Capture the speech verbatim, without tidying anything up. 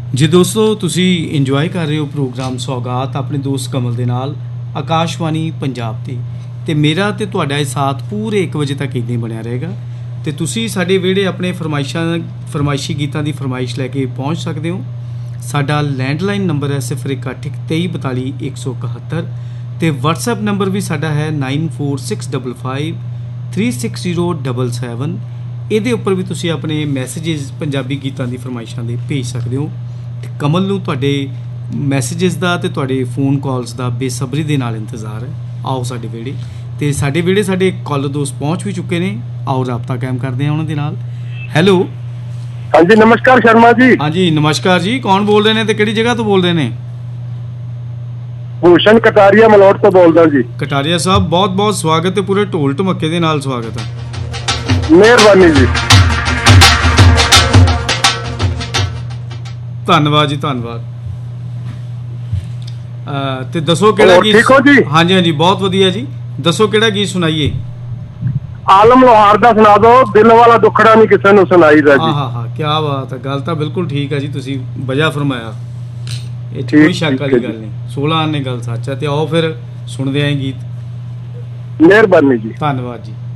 ਜੀ ਦੋਸਤੋ, ਤੁਸੀਂ ਇੰਜੋਏ ਕਰ ਰਹੇ ਹੋ ਪ੍ਰੋਗਰਾਮ ਸੌਗਾਤ ਆਪਣੇ ਦੋਸਤ ਕਮਲ ਦੇ ਨਾਲ ਆਕਾਸ਼ਵਾਣੀ ਪੰਜਾਬ 'ਤੇ ਅਤੇ ਮੇਰਾ ਅਤੇ ਤੁਹਾਡਾ ਇਹ ਸਾਥ ਪੂਰੇ ਇੱਕ ਵਜੇ ਤੱਕ ਇੱਦਾਂ ਹੀ ਬਣਿਆ ਰਹੇਗਾ। ਅਤੇ ਤੁਸੀਂ ਸਾਡੇ ਵਿਹੜੇ ਆਪਣੇ ਫਰਮਾਇਸ਼ਾਂ ਫਰਮਾਇਸ਼ੀ ਗੀਤਾਂ ਦੀ ਫਰਮਾਇਸ਼ ਲੈ ਕੇ ਪਹੁੰਚ ਸਕਦੇ ਹੋ। ਸਾਡਾ ਲੈਂਡਲਾਈਨ ਨੰਬਰ ਹੈ ਸਿਫਰ ਇਕੱਠ ਇੱਕ ਤੇਈ ਬਤਾਲੀ ਇੱਕ ਸੌ ਇਕਹੱਤਰ ਅਤੇ ਵਟਸਐਪ ਨੰਬਰ ਵੀ ਸਾਡਾ ਹੈ nine four six double five three six zero double seven. ਇਹਦੇ ਉੱਪਰ ਵੀ ਤੁਸੀਂ ਆਪਣੇ ਮੈਸੇਜਿਸ ਪੰਜਾਬੀ ਗੀਤਾਂ ਦੀ ਫਰਮਾਇਸ਼ਾਂ ਦੇ ਭੇਜ ਸਕਦੇ ਹੋ। ਅਤੇ ਕਮਲ ਨੂੰ ਤੁਹਾਡੇ ਮੈਸੇਜਿਸ ਦਾ ਅਤੇ ਤੁਹਾਡੇ ਫੋਨ ਕਾਲਸ ਦਾ ਬੇਸਬਰੀ ਦੇ ਨਾਲ ਇੰਤਜ਼ਾਰ ਹੈ। ਆਓ ਸਾਡੇ ਵਿਹੜੇ, ਅਤੇ ਸਾਡੇ ਵਿਹੜੇ ਸਾਡੇ ਕਾਲਰ ਦੋਸਤ ਪਹੁੰਚ ਵੀ ਚੁੱਕੇ ਨੇ। ਆਓ ਰਾਬਤਾ ਕਾਇਮ ਕਰਦੇ ਹਾਂ ਉਹਨਾਂ ਦੇ ਨਾਲ। ਹੈਲੋ, ਹਾਂਜੀ ਨਮਸਕਾਰ ਸ਼ਰਮਾ ਜੀ। ਹਾਂਜੀ ਨਮਸਕਾਰ ਜੀ, ਕੌਣ ਬੋਲ ਰਹੇ ਨੇ ਅਤੇ ਕਿਹੜੀ ਜਗ੍ਹਾ ਤੋਂ ਬੋਲ ਰਹੇ ਨੇ? ਭੂਸ਼ਣ ਕਟਾਰੀਆ ਮਲੋਟ ਤੋਂ ਬੋਲਦਾ ਜੀ। ਕਟਾਰੀਆ ਸਾਹਿਬ, ਬਹੁਤ ਬਹੁਤ ਸਵਾਗਤ ਹੈ, ਪੂਰੇ ਢੋਲ ਢਮੱਕੇ ਦੇ ਨਾਲ ਸਵਾਗਤ ਹੈ। ਮਿਹਰਬਾਨੀ ਜੀ। ਧੰਨਵਾਦ ਜੀ, ਧੰਨਵਾਦ। ਤੇ ਦੱਸੋ ਕਿਹੜਾ ਗੀਤ? ਠੀਕ ਹੋ ਜੀ? ਹਾਂਜੀ ਹਾਂਜੀ, ਬਹੁਤ ਵਧੀਆ ਜੀ। ਦੱਸੋ ਕਿਹੜਾ ਗੀਤ ਸੁਣਾਈਏ? ਆਲਮ ਲੋਹਾਰ ਦਾ ਸੁਣਾ ਦਿਓ, ਦਿਲ ਵਾਲਾ ਦੁੱਖੜਾ ਨਹੀਂ ਕਿਸੇ ਨੂੰ ਸੁਣਾਈਦਾ ਜੀ। ਹਾਂ ਹਾਂ ਹਾਂ, ਕੀ ਬਾਤ ਹੈ। ਗੱਲ ਤਾਂ ਬਿਲਕੁਲ ਠੀਕ ਹੈ ਜੀ, ਤੁਸੀਂ ਵਜ੍ਹਾ ਫਰਮਾਇਆ, ਇਹ 'ਚ ਕੋਈ ਸ਼ੱਕ ਵਾਲੀ ਗੱਲ ਨਹੀਂ। ਸੋਲਾਂ ਆਨੇ ਗੱਲ ਸੱਚ ਹੈ। ਤੇ ਆਓ ਫਿਰ ਸੁਣਦੇ ਆਂ ਗੀਤ। ਮਿਹਰਬਾਨੀ ਜੀ, ਧੰਨਵਾਦ ਜੀ।